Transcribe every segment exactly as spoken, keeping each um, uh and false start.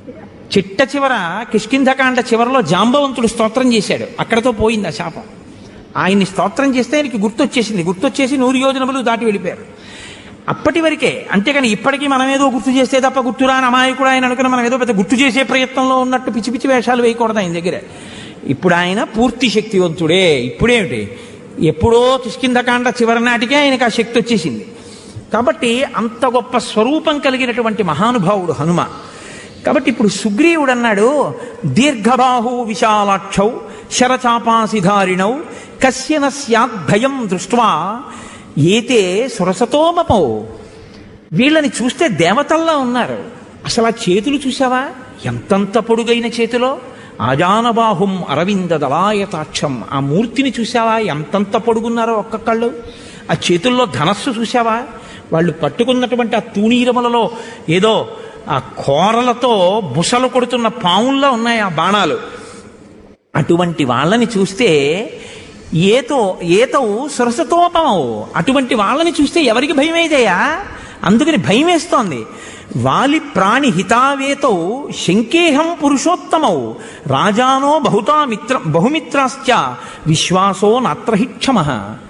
చిట్ట చివర కిష్కింధకాండ చివరలో జాంబవంతుడు స్తోత్రం చేశాడు, అక్కడతో పోయింది ఆ శాపం. ఆయన్ని స్తోత్రం చేస్తే ఆయనకి గుర్తొచ్చేసింది, గుర్తొచ్చేసి నూరు యోజనములు దాటి వెళ్ళిపోయారు. అప్పటి వరకే, అంతేకాని ఇప్పటికీ మనం ఏదో గుర్తు చేస్తే తప్ప గుర్తురా అమాయకుడు ఆయన అనుకుని మనం ఏదో పెద్ద గుర్తు చేసే ప్రయత్నంలో ఉన్నట్టు పిచ్చి పిచ్చి వేషాలు వేయకూడదు ఆయన దగ్గర. ఇప్పుడు ఆయన పూర్తి శక్తివంతుడే. ఇప్పుడేమిటి, ఎప్పుడో కిష్కింధకాండ చివరి నాటికే ఆయనకు ఆ శక్తి వచ్చేసింది. కాబట్టి అంత గొప్ప స్వరూపం కలిగినటువంటి మహానుభావుడు హనుమ. కాబట్టి ఇప్పుడు సుగ్రీవుడు అన్నాడు, దీర్ఘబాహు విశాలాక్షౌ శరచాపాసిధారిణౌ కస్యన స్యాద్భయం దృష్ట్వా ఏతే సురసతోమపౌ. వీళ్ళని చూస్తే దేవతల్లా ఉన్నారు. అసలు ఆ చేతులు చూసావా, ఎంతంత పొడుగైన చేతిలో, ఆజానబాహుం అరవింద దళాయతాక్షం. ఆ మూర్తిని చూసావా, ఎంతంత పొడుగున్నారో ఒక్కొక్కళ్ళు. ఆ చేతుల్లో ధనస్సు చూసావా, వాళ్ళు పట్టుకున్నటువంటి ఆ తూణీరములలో ఏదో ఆ కోరలతో బుసలు కొడుతున్న పావుల్లో ఉన్నాయి ఆ బాణాలు. అటువంటి వాళ్ళని చూస్తే ఏతో ఏతవు సురసతోపమవు, అటువంటి వాళ్ళని చూస్తే ఎవరికి భయం వేదయా? అందుకని భయం వేస్తోంది. వాలి ప్రాణి హితావేతౌ శంకేహం పురుషోత్తమౌ రాజానో బహుతా మిత్ర బహుమిత్రాశ్చ విశ్వాసో నాత్రహిక్షమః.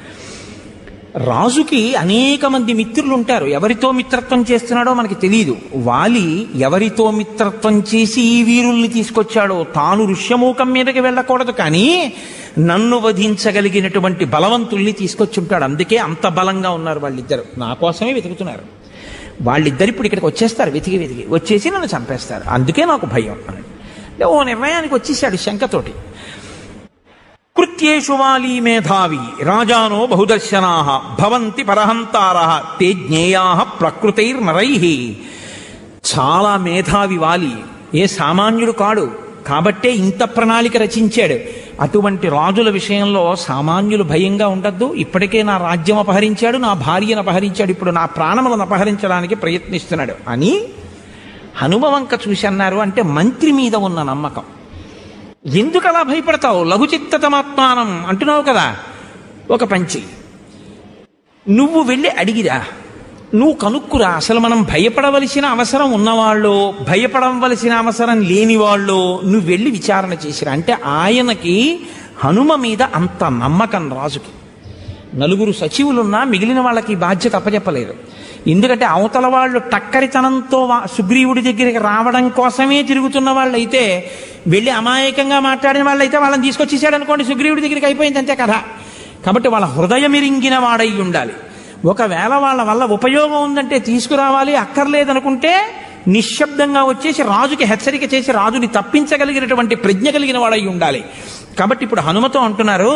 రాజుకి అనేక మంది మిత్రులు ఉంటారు. ఎవరితో మిత్రత్వం చేస్తున్నాడో మనకి తెలియదు. వాలి ఎవరితో మిత్రత్వం చేసి ఈ వీరుల్ని తీసుకొచ్చాడో, తాను ఋష్యమూకం మీదకి వెళ్ళకూడదు కానీ నన్ను వధించగలిగినటువంటి బలవంతుల్ని తీసుకొచ్చి ఉంటాడు. అందుకే అంత బలంగా ఉన్నారు వాళ్ళిద్దరు. నా కోసమే వెతుకుతున్నారు వాళ్ళిద్దరు. ఇప్పుడు ఇక్కడికి వచ్చేస్తారు, వెతికి వెతికి వచ్చేసి నన్ను చంపేస్తారు. అందుకే నాకు భయం అని ఓ నిర్ణయానికి వచ్చేసాడు శంకతోటి. కృత్యేషు వాలీ మేధావి రాజానో బహుదర్శనాః భవంతి పరహంతారః తే జ్ఞేయాః ప్రకృతైర్నరైః. చాలా మేధావి వాలి, ఏ సామాన్యుడు కాడు. కాబట్టే ఇంత ప్రణాళిక రచించాడు. అటువంటి రాజుల విషయంలో సామాన్యులు భయంగా ఉండద్దు. ఇప్పటికే నా రాజ్యం అపహరించాడు, నా భార్యను అపహరించాడు, ఇప్పుడు నా ప్రాణములను అపహరించడానికి ప్రయత్నిస్తున్నాడు అని హనుమ వంక చూసి అన్నారు. అంటే మంత్రి మీద ఉన్న నమ్మకం. ఎందుకు అలా భయపడతావు, లఘుచిత్తతమాత్మానం అంటున్నావు కదా. ఒక పంచి నువ్వు వెళ్ళి అడిగిరా, నువ్వు కనుక్కురా, అసలు మనం భయపడవలసిన అవసరం ఉన్నవాళ్ళు, భయపడవలసిన అవసరం లేని వాళ్ళు, నువ్వు వెళ్ళి విచారణ చేసిరా. అంటే ఆయనకి హనుమ మీద అంత నమ్మకం రాజుకి. నలుగురు సచివులున్నా మిగిలిన వాళ్ళకి బాధ్యత అప్పచెప్పలేదు. ఎందుకంటే అవతల వాళ్ళు టక్కరితనంతో సుగ్రీవుడి దగ్గరికి రావడం కోసమే తిరుగుతున్న వాళ్ళైతే, వెళ్ళి అమాయకంగా మాట్లాడిన వాళ్ళైతే వాళ్ళని తీసుకొచ్చేసాడు అనుకోండి, సుగ్రీవుడి దగ్గరికి అయిపోయింది అంతే కథ. కాబట్టి వాళ్ళ హృదయమిరింగిన వాడై ఉండాలి. ఒకవేళ వాళ్ళ వల్ల ఉపయోగం ఉందంటే తీసుకురావాలి, అక్కర్లేదనుకుంటే నిశ్శబ్దంగా వచ్చేసి రాజుకి హెచ్చరిక చేసి రాజుని తప్పించగలిగినటువంటి ప్రజ్ఞ కలిగిన వాడై ఉండాలి. కాబట్టి ఇప్పుడు హనుమతో అంటున్నారు,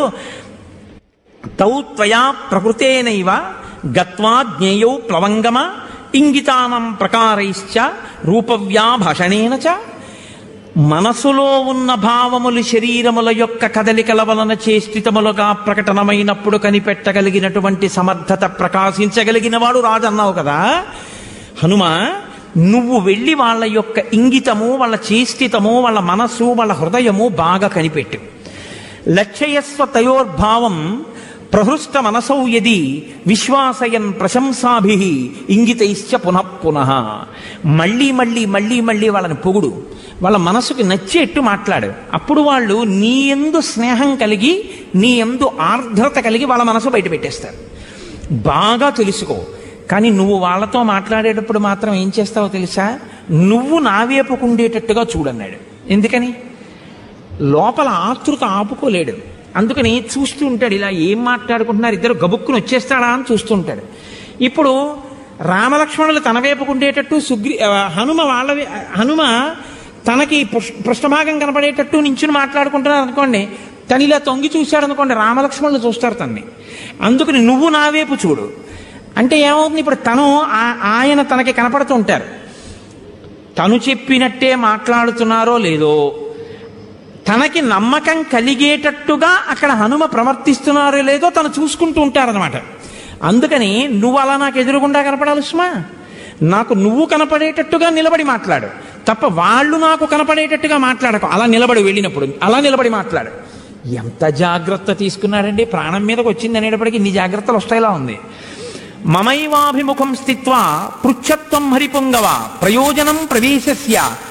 తౌ త్వయా ప్రకృతేనైవ గత్వా జ్ఞేయౌ ప్లవంగమ ఇంగితానం ప్రకారైశ్చ రూపవ్యా భాషణేన చ. మనసులో ఉన్న భావములు శరీరముల యొక్క కదలికల వలన చేష్టితములుగా ప్రకటనమైనప్పుడు కనిపెట్టగలిగినటువంటి సమర్థత ప్రకాశించగలిగిన వాడు రాజు అన్నావు కదా హనుమ. నువ్వు వెళ్ళి వాళ్ళ యొక్క ఇంగితము, వాళ్ళ చేష్టితము, వాళ్ళ మనస్సు, వాళ్ళ హృదయము బాగా కనిపెట్టు. లక్ష్యస్వ తయోర్భావం ప్రహృష్ట మనసౌ యది విశ్వాసయన్ ప్రశంసాభి ఇంగితైశ్చ పునః పునః. మళ్ళీ మళ్ళీ మళ్ళీ మళ్ళీ వాళ్ళని పొగుడు, వాళ్ళ మనసుకు నచ్చేట్టు మాట్లాడు. అప్పుడు వాళ్ళు నీ యందు స్నేహం కలిగి, నీ యందు ఆర్ద్రత కలిగి వాళ్ళ మనసు బయట పెట్టేస్తారు. బాగా తెలుసుకో. కానీ నువ్వు వాళ్ళతో మాట్లాడేటప్పుడు మాత్రం ఏం చేస్తావో తెలుసా, నువ్వు నా వైపుకుండేటట్టుగా చూడన్నాడు. ఎందుకని, లోపల ఆతృత ఆపుకోలేడు. అందుకని చూస్తూ ఉంటాడు, ఇలా ఏం మాట్లాడుకుంటున్నారు ఇద్దరు, గబుక్కుని వచ్చేస్తాడా అని చూస్తూ ఉంటాడు. ఇప్పుడు రామలక్ష్మణులు తన వైపుకుండేటట్టు, సుగ్రీ హనుమ వాళ్ళ హనుమ తనకి పృష్ఠభాగం కనపడేటట్టు నించుని మాట్లాడుకుంటున్నారు అనుకోండి, తను ఇలా తొంగి చూశాడు అనుకోండి, రామలక్ష్మణులు చూస్తారు తన్ని. అందుకని నువ్వు నా వైపు చూడు అంటే ఏమవుతుంది, ఇప్పుడు తను ఆయన తనకి కనపడుతూ ఉంటారు. తను చెప్పినట్టే మాట్లాడుతున్నారో లేదో, తనకి నమ్మకం కలిగేటట్టుగా అక్కడ హనుమ ప్రవర్తిస్తున్నారో లేదో తను చూసుకుంటూ ఉంటారనమాట. అందుకని నువ్వు అలా నాకు ఎదురుగుండా కనపడాలి సుమా, నాకు నువ్వు కనపడేటట్టుగా నిలబడి మాట్లాడు తప్ప వాళ్ళు నాకు కనపడేటట్టుగా మాట్లాడకు. అలా నిలబడి వెళ్ళినప్పుడు అలా నిలబడి మాట్లాడు. ఎంత జాగ్రత్త తీసుకున్నాడండి, ప్రాణం మీదకి వచ్చింది అనేటప్పటికీ ఇన్ని జాగ్రత్తలు వస్తాయిలా ఉంది. మమైవాభిముఖం స్థిత్వా పృచ్ఛత్వం హరిపుంగవ ప్రయోజనం ప్రవేశస్య